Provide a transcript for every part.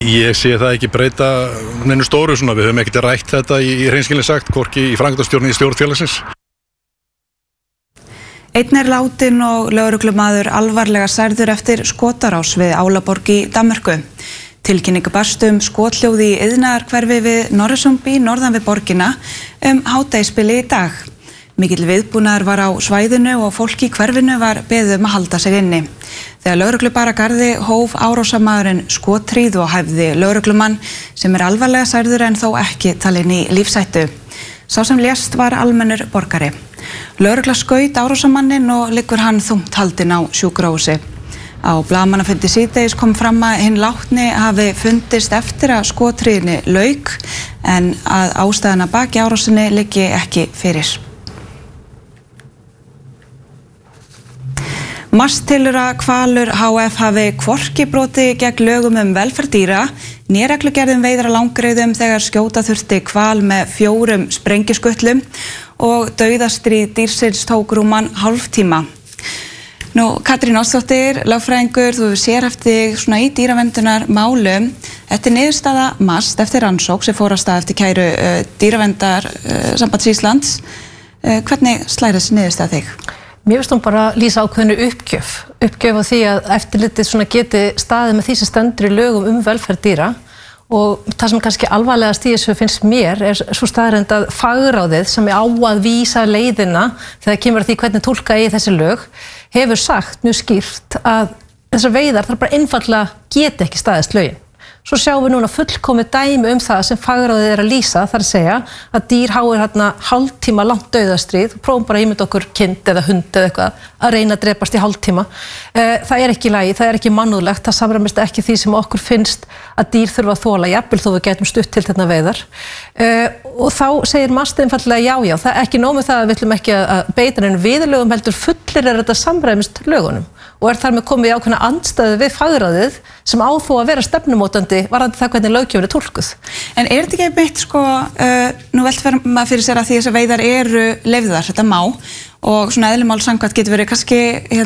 Ég sé það ekki breyta neinu stóru svona, við höfum ekkert rætt þetta í hreinskilni sagt, hvorki í framkvæmdastjórn í stjórn félagsins. Einn látin og lögreglumaður alvarlega særður eftir skotárás við Álaborg í Danmörku. Tilkynningu barst skothljóð í iðnaðarhverfi við Norresundby norðan við borgina hádegisbilið í dag. Mikill viðbúnaður var á svæðinu og fólk í hverfinu var beðið að halda sig inni. Þegar lögreglu bar að garði hóf árásarmaðurinn skothríð og hæfði lögreglumann sem alvarlega særður en þó ekki talinn í lífshættu. Sá sem lést var almennur borgari. Lögregla skaut árásarmanninn og liggur hann þungt haldinn á sjúkrahúsi. Á blaðamannafundi síðdegis kom fram að hinn látni hafi fundist eftir að skothríðinni lauk en að ástæðan að baki árásinni liggi ekki fyrir. MAST telur að Hvalur HF hafi hvorki brotið gegn lögum velferð dýra, né reglugerð veiðar á langreyðum þegar skjóta þurfti hval með 4 sprengjuskutlum og dauðastríð dýrsins tók rúman hálftíma. Katrín Oddsdóttir, lögfræðingur, þú sér eftir svona í dýraverndarmálum. Þetta niðurstaða MAST eftir rannsókn sem fór af stað eftir kæru Dýraverndar Íslands. Hvernig slær þessi niðurstaða þig? Mér finnst hún bara lýsa ákveðnu uppgjöf á því að eftirlitið svona geti staðið með því sem stendur í lögum velferð dýra og það sem kannski alvarlegast í þessu finnst mér svo staðreynd að fagráðið sem á að vísa leiðina þegar kemur að því hvernig túlka í þessi lög hefur sagt mjög skýrt að þessar veiðar þarf bara einfaldlega geti ekki staðist lögin. Svo sjáum við núna fullkomið dæmi það sem fagráðið að lýsa, þar að segja að dýr háir hálftíma langt dauðastríð, prófum bara að ímynda okkur kind eða hund eða eitthvað að reyna að drepast í hálftíma. Það ekki í lagi, það ekki mannúðlegt, það samræmist ekki því sem okkur finnst að dýr þurfa að þola, jafnvel þó við gætum stutt til þetta veiðar. Og þá segir MAST einfaldlega já, það ekki nóg með það að við ætlum ekki að beita neinu viðurlögum heldur fullir þetta samræmist lögunum. Og þar með komið í ákveðna andstæðu við fagráðið sem á þó að vera stefnumótandi varðandi það hvernig löggjöfin túlkuð. En þetta ekki beitt nú veltir maður fyrir sér að því þessar veiðar eru leyfðar, þetta má og svona eðli máls samkvæmt getur verið kannski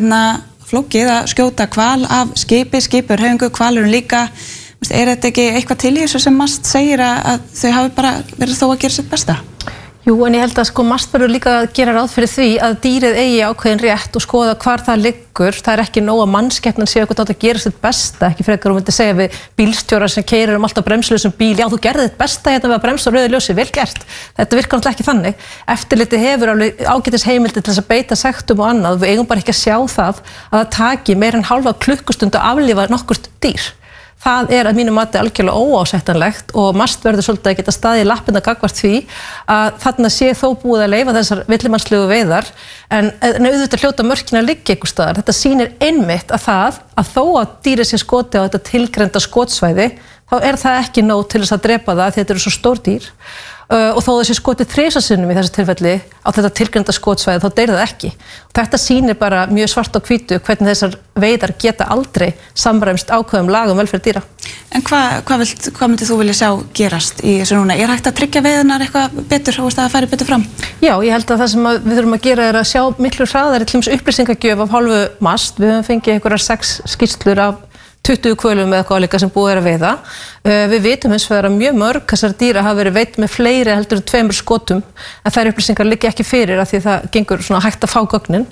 flókið að skjóta hval af skipur hreyfingu, hvalurinn líka. Þetta ekki eitthvað til í þessu sem MAST segir að þau hafi bara verið þó að gera sitt besta? Jú, en ég held að MAST verður líka að gera ráð fyrir því að dýrið eigi ákveðin rétt og skoða hvar það liggur. Það ekki nóg að mannskepnan sé eitthvað að gera sitt besta, ekki frekar myndi segja við bílstjóra sem keyrir alltaf bremsulausum bíl, já þú gerði þitt besta hérna við að bremsa á rauðu ljósi, vel gert. Þetta virkar náttúrulega ekki þannig. Eftirlitið hefur alveg ágætis heimildir til þess að beita sektum og annað. Við eigum bara ekki að sjá það að það taki meira en hálfa klukkustund að aflífa nokkurt dýr. Það að mínu mati algjörlega óásættanlegt og MAST verður svolítið að geta staðið í lappirnar gagnvart því að þarna sé þó búið að leyfa þessar villimannslegu veiðar en auðvitað hljóta mörkin að liggja einhvers staðar. Þetta sýnir einmitt að þó að dýrið sé skotið á þetta tilgreinda skotsvæði þá það ekki nóg til þess að drepa það því þetta eru svo stór dýr og þó þessi skotið 3 sinnum í þessu tilfelli á þetta tilgreinda skotsvæði þá deyr það ekki. Þetta sýnir bara mjög svart á hvítu hvernig þessar veiðar geta aldrei samræmst ákveðum lagum velferð dýra. En hvað myndir þú vilja sjá gerast í þessu núna? Hægt að tryggja veiðarnar eitthvað betur og það færi betur fram? Já, ég held að það sem við þurfum að gera að sjá miklu hraðari til dæmis upplýsingagjöf af hálfu MAST. Við höfum fengið einhverjar 6 skýrslur af 20 hvölum eða eitthvað álíka sem búið að veiða. Við vitum hins vegar að mjög mörg þessar dýra hafa verið veidd með fleiri heldur en 2 skotum en þær upplýsingar liggja ekki fyrir af því það gengur svona hægt að fá gögnin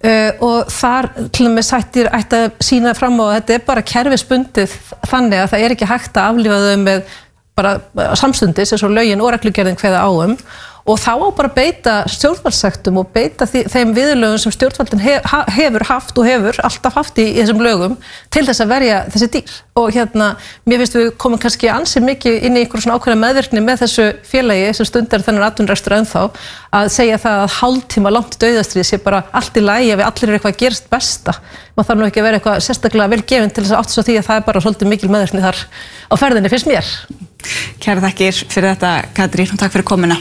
og þar til og með ætti að sýna fram á að þetta bara kerfisbundið þannig að það ekki hægt að aflífa þau með bara samstundis eins og lögin og reglugerðin kveða á og þá á bara að beita stjórnvaldssektum og beita þeim viðurlögum sem stjórnvaldin hefur haft og hefur alltaf haft í þessum lögum til þess að verja þessi dýr. Og mér finnst við komum kannski ansi mikið inn í einhver svona ákveðna meðvirkni með þessu félagi sem stundar þennan atvinnurekstur ennþá að segja það að hálftíma langt dauðastríð sé bara allt í lagi ef við allir eitthvað að gerast besta. Maður þarf nú ekki að vera eitthvað sérstaklega vel gefinn til þess að átta sig á því að það bara svolítið mikil meðvirkni þar á ferðinni finnst mér. Kærar þakkir fyrir þetta, Katrín, og takk fyrir komuna.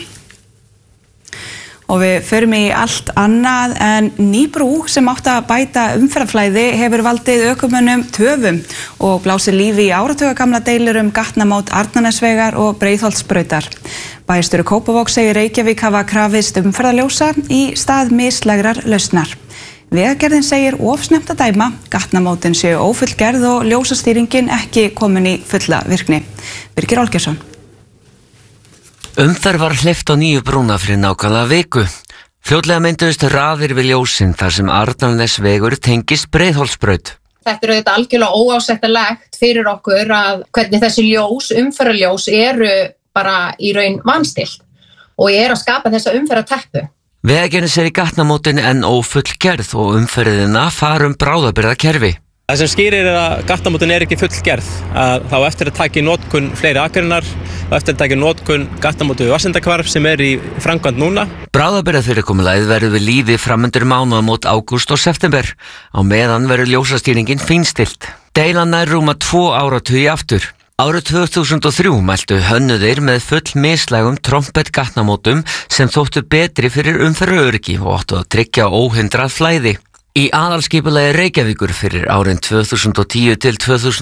Og við förum í allt annað en ný brú sem átti að bæta umferðarflæði hefur valdið ökumönnum töfum og blásið lífi í áratugagamla deilur gatnamót Arnarnesvegar og Breiðholtsbrautar. Bæjarstjóri Kópavogs segir Reykjavík hafa krafist umferðarljósa í stað mislægrar lausnar. Vegagerðin segir of snemmt að dæma, gatnamótin séu ófullgerð og ljósastýringin ekki komin í fulla virkni. Birgir Olgeirsson. Umferð var hleypt á nýju brúna fyrir nákvæmlega viku. Fljótlega mynduðust raðir við ljósin þar sem Arnarnesvegur tengist Breiðholtsbraut. Þetta auðvitað algjörlega óásættanlegt fyrir okkur að hvernig þessi ljós, umferðarljós, eru bara í raun vanstillt og að skapa þessa umferðarteppu. Vegagerðin segir gatnamótin enn ófullgerð og umferðina fara bráðabirgðakerfi. Það sem skýrir að gatnamótin ekki fullgerð. Þá eftir að taka í notkun fleiri akreinar og eftir að taka í notkun gatnamóti við Vassendahvarf sem í framkvæmd núna. Bráðabirgðafyrirkomulagið verður við lífi framundir mánaðamót ágúst og september. Á meðan verður ljósastýringin fínstillt. Deilan nær rúma 2 áratugi aftur. Árið 2003 mæltu hönnuðir með full mislægum trompet gatnamótum sem þóttu betri fyrir umferðaröryggi og áttu að tryggja óhindrað flæði. Í aðalskipulagi Reykjavíkur fyrir árin 2010 til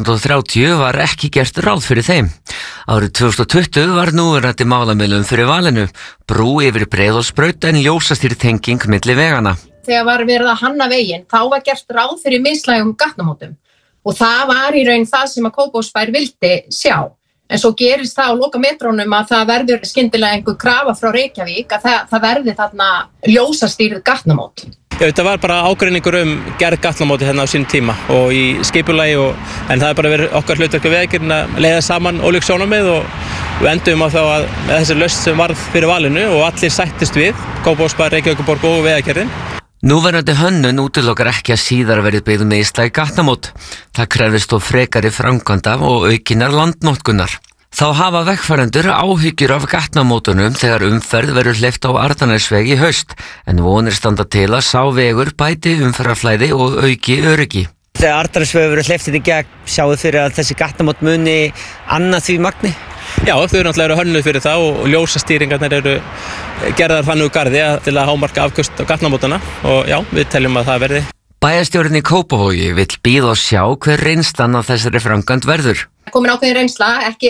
2030 var ekki gert ráð fyrir þeim. Árið 2020 var núverandi málamiðlun fyrir valinu, brú yfir Breiðholtsbraut en ljósastýrtenging milli vegana. Þegar var verið að hanna veginn, þá var gert ráð fyrir mislægum gatnamótum og það var í raun það sem að Kópavogsbær vildi sjá. En svo gerist það á lokametrónum að það verður skyndilega einhver krafa frá Reykjavík að það verði þarna ljósastýrð gatnamót. Þetta var bara ágreiningur gerð gatnamóti hérna á sínum tíma og í skipulagi en það bara verið okkar hlutverk við Vegagerðina að leiða saman ólík sjónarmið og við endum á þá að þessi lausn sem varð fyrir valinu og allir sættist við, Kópavogsbær, Reykjavíkurborg og Vegagerðin. Núverandi hönnun útilokar ekki að síðar verið byggð mislæg gatnamót. Það krefðist þó frekari framkvæmda og aukinnar landnotkunar. Þá hafa vegfarendur áhyggjur af gatnamótunum þegar umferð verður hleypt á Arnarnesveg í haust, en vonir standa til að sá vegur bæti umferðarflæði og auki öryggi. Þegar Arnarnesvegur verður hleypt í gegn, sjáu fyrir að þessi gatnamót muni annað því magni? Já, þau eru náttúrulega hönnuð fyrir það og ljósastýringarnar eru gerðar þannig úr garði til að hámarka afköst á gatnamótana og já, við teljum að það verði. Bæjarstjórinn í Kópavogi vill bíða og sjá hver reynslan af þessari framkvæmd verður. Komin ákveðin reynsla,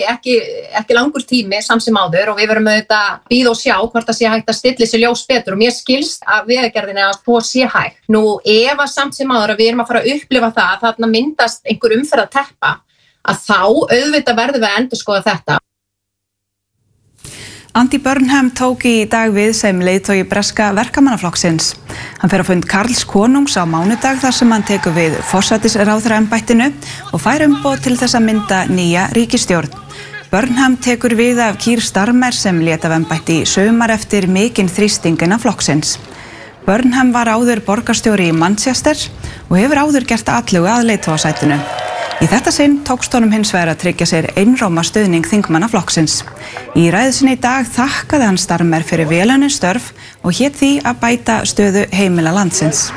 ekki langur tími samt sem áður og við verum auðvitað bíða og sjá hvort það sé hægt að stilla þessi ljós betur og mér skilst að Vegagerðinni að svo sé hægt. Nú ef að samt sem áður að við erum að fara að upplifa það að þarna myndast einhver umferðarteppa að þá auðvitað verðum við að endurskoða þetta. Andy Burnham tók í dag við sem leiðtogi breska verkamannaflokksins. Hann fer á fund Karls konungs á mánudag þar sem hann tekur við forsætisráðherraembættinu og fær umboð til þess að mynda nýja ríkisstjórn. Burnham tekur við af Keir Starmer sem lét af embætti í sumar eftir mikinn þrýsting innan flokksins. Burnham var áður borgarstjóri í Manchester og hefur áður gert atlögu að leiðtogasætinu. Í þetta sinn tókst honum hins vegar að tryggja sér einróma stuðning þingmanna flokksins. Í ræðu sinni í dag þakkaði hann Starmer fyrir velunnin störf og hét því að bæta stöðu heimila landsins.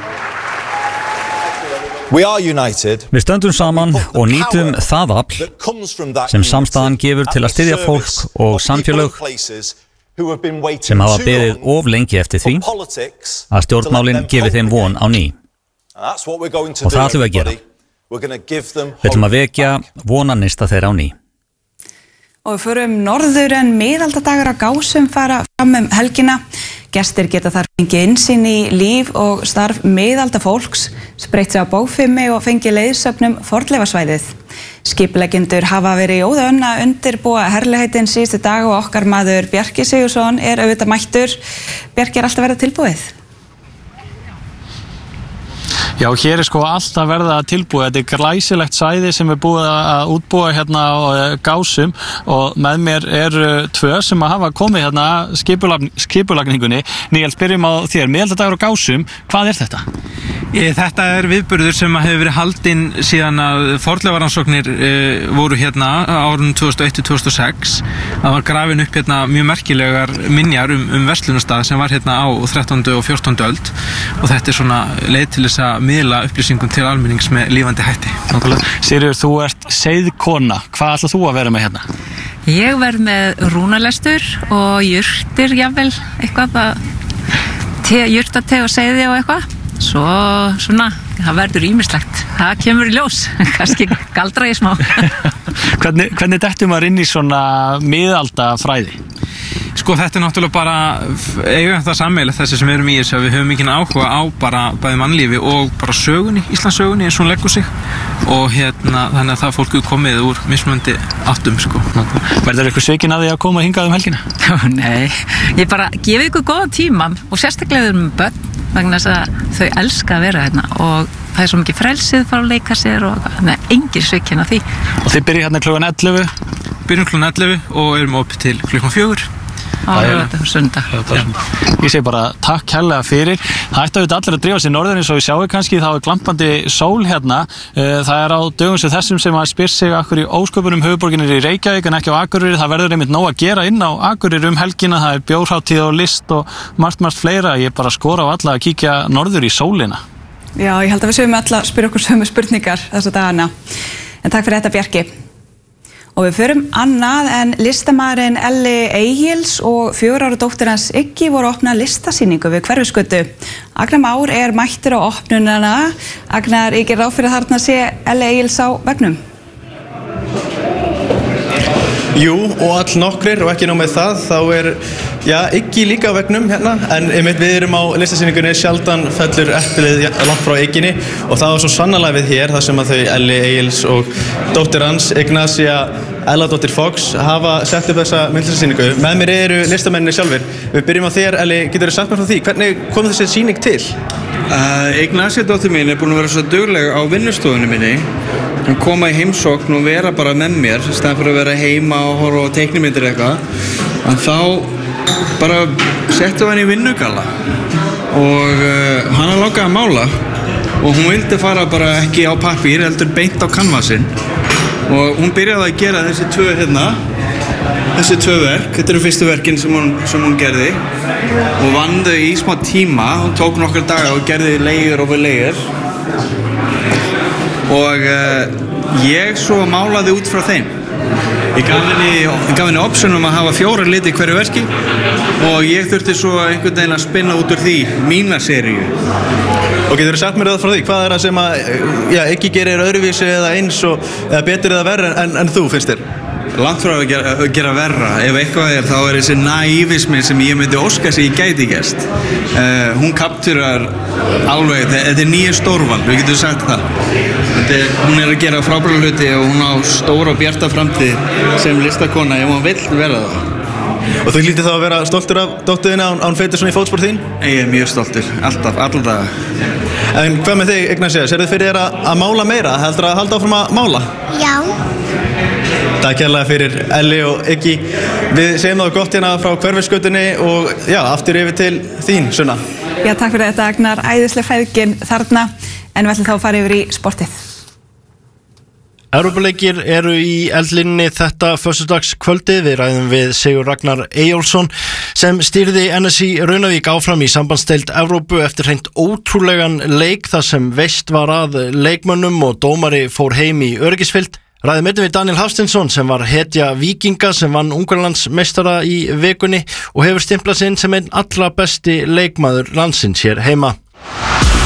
Við stöndum saman og nýtum það afl sem samstaðan gefur til að styðja fólk og samfélög sem hafa beðið of lengi eftir því að stjórnmálin gefi þeim von á ný. Og það ætlum við að gera. Við ætlum að vekja vonarnista þeirra á ný. Og við förum norður en miðaldadagar á Gásum fara fram helgina. Gestir geta þar fengið innsýn í líf og starf miðaldafólks, spreytt sig á bókfimi og fengið leiðsöfnum fornleifasvæðið. Skipuleggjendur hafa verið í óðaönn að undirbúa herlegheitin síðustu dag og okkar maður Bjarki Sigurðsson auðvitað mættur. Bjarki, alltaf verið tilbúið? Já, hér sko allt að verða tilbúið. Þetta glæsilegt svæði sem búið að útbúa hérna á Gásum og með mér eru 2 sem hafa komið hérna skipulagningunni. Níels, byrjum á þér. Miðaldadagur á Gásum, hvað þetta? Þetta viðburður sem hefur verið haldinn síðan að fornleifarannsóknir voru hérna árunum 2001-2006. Það var grafin upp hérna mjög merkilegar minjar verslunarstað sem var hérna á 13. og 14. öld og þetta svona leið til þess að miðla upplýsingum til almennings með lífandi hætti. Sigríður, þú ert seiðkona. Hvað ætlar þú að vera með hérna? Ég verð með rúnalestur og jurtir, jafnvel, eitthvað, jurtate og seiði og eitthvað. Svo svona, það verður ýmislegt. Það kemur í ljós, kannski galdra ég smá. Hvernig dettur maður inn í svona miðaldafræði? Sko þetta náttúrulega bara eigum það sammeilegt þessi sem við erum í þessu að við höfum mikinn áhuga á bara bæði mannlífi og bara sögunni, Íslandssögunni eins og hún leggur sig og þannig að það fólk er komið úr mismunandi áttum sko. Verður eitthvað svikin að því að koma hingað helgina? Nei, ég bara gefið ykkur góðan tíma og sérstaklega við erum börn vegna þess að þau elska að vera hérna og það svo mikið frelsið fara að leika sér og engin svikin að því. Og þið byrjið klukkan 11? Byrjum klukkan 11 og erum opið til klukkan 4. Sundag. Ég segi bara takk kærlega fyrir. Það ætti auðvitað allir að drífa sér norður eins og við sjáum kannski þá glampandi sól hérna. Það á dögum sem þessum sem að spyr sig akkur í ósköpunum höfuðborgin í Reykjavík en ekki á Akureyri. Það verður einmitt nóg að gera inn á Akureyri helgina. Það bjórhátíð og list og margt fleira. Ég bara skora á alla að kíkja norður í sólina. Já, ég held að við sögum alla að spyrja okkur sömu spurningar þessa dagana. En takk fyrir þetta Bjarki. Og við förum annað en listamaðurinn Elli Egils og 4 ára dóttir hans Iggi voru að opna listasýningu við Hverfisgötu. Agnar Már mættur á opnunina. Agnar, ég ráð fyrir þarna að sé Elli Egils á veggnum. Jú, og all nokkrir og ekki nóg með það, þá Iggi líka á veggnum hérna, en við erum á listasýningunni sjaldan fellur eplið langt frá Igginni og það var svo sannarlega við hér, þar sem að þau Elli Egils og dóttir hans, Ignacia Elladóttir Fox, hafa sett upp þessa myndlistasýningu. Með mér eru listamennir sjálfir. Við byrjum á þér, Elli, geturðu sagt mér frá því, hvernig kom þessi sýning til? Ignacia dóttir mín búin að vera svo dugleg á vinnustofunni minni. Hún koma í heimsókn og vera bara með mér í staðinn fyrir að vera heima og horfa á teiknimyndir eitthvað. En þá bara settum við hann í vinnugalla og hann langaði að mála og hún vildi fara bara ekki á pappír heldur beint á kanvasinn og hún byrjaði að gera þessi tvö verk. Þetta eru fyrstu verkin sem hún gerði og vann þau í smá tíma. Hún tók nokkra daga og gerði leigir og leigir og ég svo málaði út frá þeim. Ég gaf henni option að hafa 4 liti í hverju verki og ég þurfti svo einhvern veginn að spinna út úr því mína seríu. Og getur þú sagt mér það frá því, hvað það sem að Iggi gerir öðruvísi eða eins eða betur eða verra en þú finnst þér? Langt frá að gera verra. Ef eitthvað þá þessi naívismi sem ég myndi óska sem ég gæti gæst. Hún kapturar alveg, þetta nýja stórvald, við getum sagt það. Hún að gera frábæra hluti og hún á stóra og bjarta framtíð sem listakona ef hún vill vera það. Og þú hlýtur þá að vera stoltur af dóttuðina án feitir svona í fótspor þín? Ég mjög stoltur, alltaf, alla daga. En hvað með þig, Ignacia, sérðu fyrir þér að mála meira? Heldur að halda áfram að mála? Já. Takk kærlega fyrir Elli og Iggi. Við segjum það gott hérna frá Hverfisgötunni og aftur yfir til þín, Sunna. Já, takk fyrir þetta, Agnar. Æðisleg feðgin þarna, en við ætlum þá að fara yfir í sportið. Evrópuleikir eru í eldlínni þetta föstudagskvöldið. Við ræðum við Sigur Ragnar Eyjólfsson sem stýrði NSÍ Runavík áfram í sambandsdeild Evrópu eftir hreint ótrúlegan leik þar sem veist var að leikmönnum og dómari fór heim í öryggisfylgd. Ræðum einnig við Daniel Hafsteinsson sem var hetja Víkinga sem vann Ungverjalandsmeistara í vikunni og hefur stimplað sig inn sem einn allra besti leikmaður landsins hér heima.